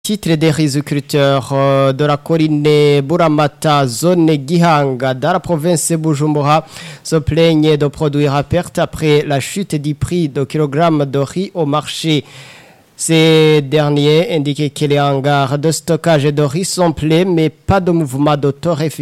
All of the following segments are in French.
Titre des riziculteurs de la colline Buramata, zone Gihanga, dans la province de Bujumbura, se plaignent de produire à perte après la chute du prix de kilogramme de riz au marché. Ces derniers indiquent que les hangars de stockage de riz sont pleins, mais pas de mouvement de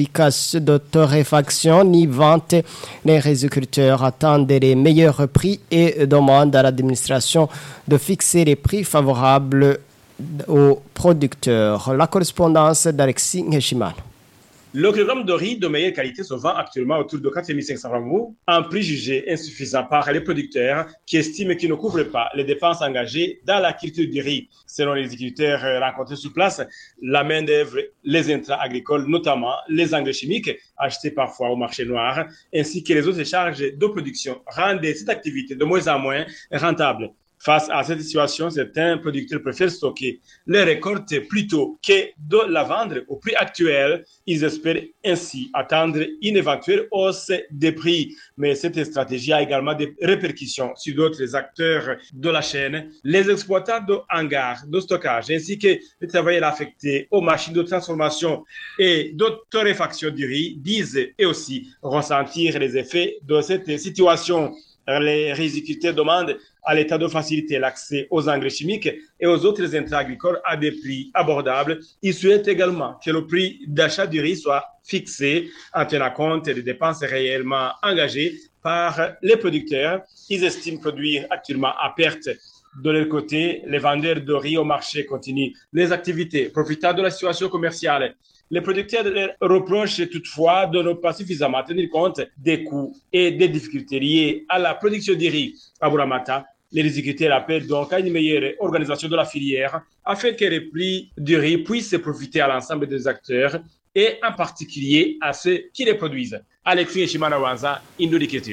torréfaction ni vente. Les riziculteurs attendent les meilleurs prix et demandent à l'administration de fixer les prix favorables aux producteurs. La correspondance d'Alexis Ngeshiman. Le kilogramme de riz de meilleure qualité se vend actuellement autour de 4 500 francs, un prix jugé insuffisant par les producteurs qui estiment qu'ils ne couvrent pas les dépenses engagées dans la culture du riz. Selon les agriculteurs rencontrés sur place, la main-d'œuvre, les intrants agricoles, notamment les engrais chimiques achetés parfois au marché noir, ainsi que les autres charges de production rendent cette activité de moins en moins rentable. Face à cette situation, certains producteurs préfèrent stocker les récoltes plutôt que de la vendre au prix actuel. Ils espèrent ainsi attendre une éventuelle hausse des prix. Mais cette stratégie a également des répercussions sur d'autres acteurs de la chaîne. Les exploitants de hangars, de stockage, ainsi que les travailleurs affectés aux machines de transformation et de torréfaction du riz disent eux aussi ressentir les effets de cette situation. Les riziculteurs demandent à l'État de faciliter l'accès aux engrais chimiques et aux autres intrants agricoles à des prix abordables. Ils souhaitent également que le prix d'achat du riz soit fixé en tenant compte des dépenses réellement engagées par les producteurs. Ils estiment produire actuellement à perte. De leur côté, les vendeurs de riz au marché continuent les activités profitant de la situation commerciale. Les producteurs reprochent toutefois de ne pas suffisamment tenir compte des coûts et des difficultés liées à la production du riz à Buramata. Les riziculteurs appellent donc à une meilleure organisation de la filière afin que les prix du riz puissent profiter à l'ensemble des acteurs et en particulier à ceux qui les produisent. Alexis Nshimana-Wanza, Indo-Dikéture.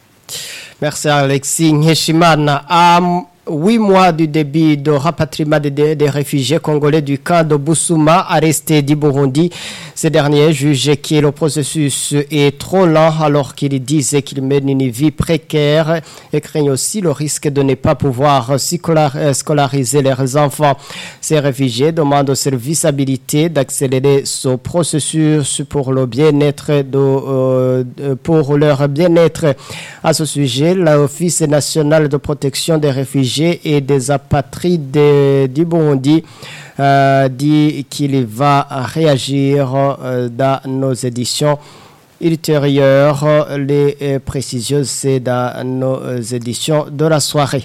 Merci Alexis Nshimana. 8 mois du début de rapatriement des réfugiés congolais du camp de Bousouma arrestés du Burundi. Ces derniers jugent que le processus est trop lent alors qu'ils disent qu'ils mènent une vie précaire et craignent aussi le risque de ne pas pouvoir scolariser leurs enfants. Ces réfugiés demandent aux services habilités d'accélérer ce processus pour le bien-être pour leur bien-être. À ce sujet, l'Office national de protection des réfugiés et des apatrides du Burundi dit qu'il va réagir dans nos éditions ultérieures. Les précisions, c'est dans nos éditions de la soirée.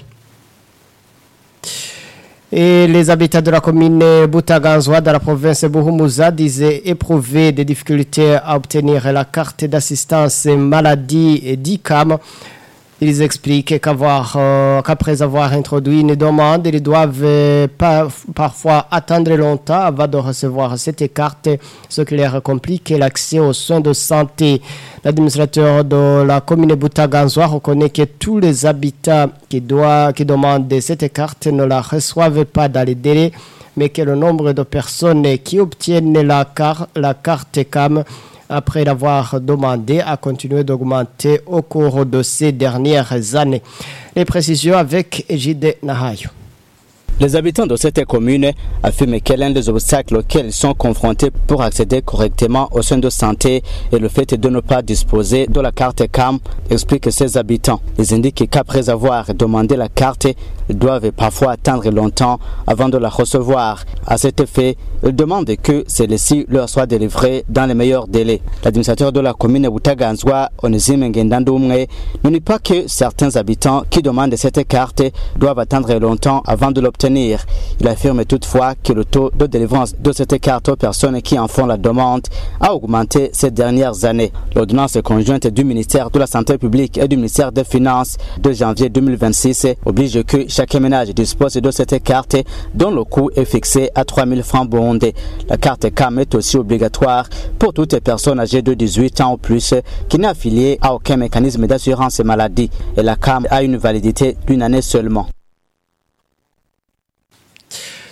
Et les habitants de la commune Butaganzwa dans la province de Buhumuza disaient éprouver des difficultés à obtenir la carte d'assistance maladie d'ICAM. Ils expliquent qu'après avoir introduit une demande, ils doivent parfois attendre longtemps avant de recevoir cette carte, ce qui leur complique l'accès aux soins de santé. L'administrateur de la commune Butaganzwa reconnaît que tous les habitants qui demandent cette carte ne la reçoivent pas dans les délais, mais que le nombre de personnes qui obtiennent la carte CAM après l'avoir demandé, a continué d'augmenter au cours de ces dernières années. Les précisions avec Ejide Nahayo. Les habitants de cette commune affirment que l'un des obstacles auxquels ils sont confrontés pour accéder correctement aux soins de santé est le fait de ne pas disposer de la carte CAM, expliquent ces habitants. Ils indiquent qu'après avoir demandé la carte, ils doivent parfois attendre longtemps avant de la recevoir. À cet effet, ils demandent que celle-ci leur soit délivrée dans les meilleurs délais. L'administrateur de la commune Butaganzwa, Onésime Ngendandoumwe, ne nie pas que certains habitants qui demandent cette carte doivent attendre longtemps avant de l'obtenir. Il affirme toutefois que le taux de délivrance de cette carte aux personnes qui en font la demande a augmenté ces dernières années. L'ordonnance conjointe du ministère de la Santé publique et du ministère des Finances de janvier 2026 oblige que chaque ménage dispose de cette carte dont le coût est fixé à 3 000 francs burundais. La carte CAM est aussi obligatoire pour toutes personnes âgées de 18 ans ou plus qui n'est affiliée à aucun mécanisme d'assurance maladie et la CAM a une validité d'une année seulement.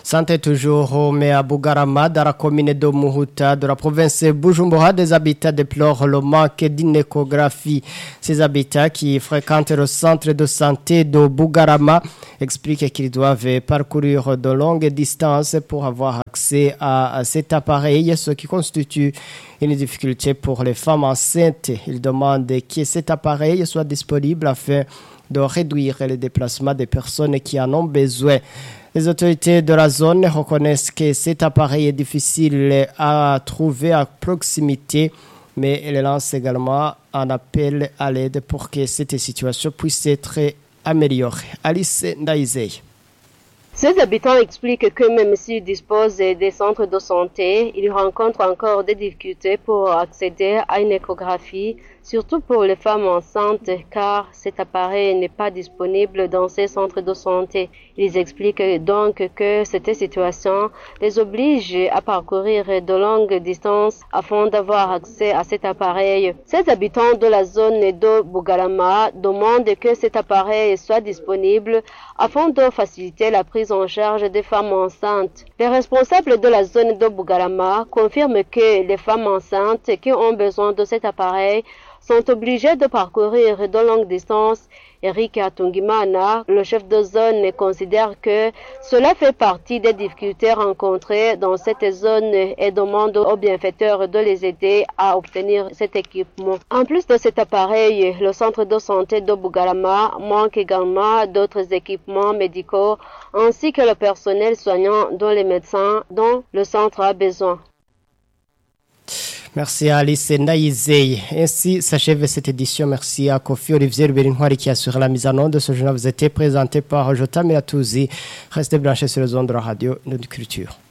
Santé toujours, mais à Bugarama, dans la commune de Muhuta, de la province de Bujumbura, des habitants déplorent le manque d'une échographie. Ces habitants qui fréquentent le centre de santé de Bugarama expliquent qu'ils doivent parcourir de longues distances pour avoir accès à cet appareil, ce qui constitue une difficulté pour les femmes enceintes. Ils demandent que cet appareil soit disponible afin de réduire les déplacements des personnes qui en ont besoin. Les autorités de la zone reconnaissent que cet appareil est difficile à trouver à proximité, mais elles lancent également un appel à l'aide pour que cette situation puisse être améliorée. Alice Ndaizey. Ces habitants expliquent que même s'ils disposent des centres de santé, ils rencontrent encore des difficultés pour accéder à une échographie, surtout pour les femmes enceintes, car cet appareil n'est pas disponible dans ces centres de santé. Ils expliquent donc que cette situation les oblige à parcourir de longues distances afin d'avoir accès à cet appareil. Ces habitants de la zone de Bugarama demandent que cet appareil soit disponible afin de faciliter la prise en charge des femmes enceintes. Les responsables de la zone de Bugarama confirment que les femmes enceintes qui ont besoin de cet appareil sont obligées de parcourir de longues distances. Eric Atungimana, le chef de zone, considère que cela fait partie des difficultés rencontrées dans cette zone et demande aux bienfaiteurs de les aider à obtenir cet équipement. En plus de cet appareil, le centre de santé de Bugarama manque également d'autres équipements médicaux ainsi que le personnel soignant dont les médecins dont le centre a besoin. Merci à Alice Naïzei. Ainsi s'achève cette édition. Merci à Kofi Olivier Berinouari qui assure la mise en onde de ce journal. Vous êtes présenté par Jota Miratouzi. Restez branchés sur les ondes de la radio de culture.